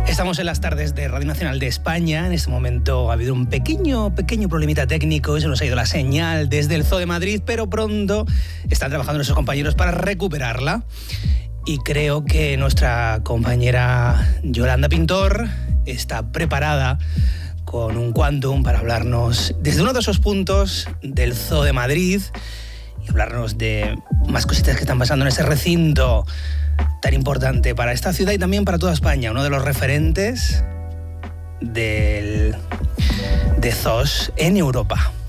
Estamos en las tardes de Radio Nacional de España. En este momento ha habido un pequeño problemita técnico. Se nos ha ido la señal desde el Zoo de Madrid, pero pronto están trabajando nuestros compañeros para recuperarla. Y creo que nuestra compañera Yolanda Pintor está preparada con un quantum para hablarnos desde uno de esos puntos del Zoo de Madrid y hablarnos de más cositas que están pasando en ese recinto tan importante para esta ciudad y también para toda España, uno de los referentes de zoos en Europa.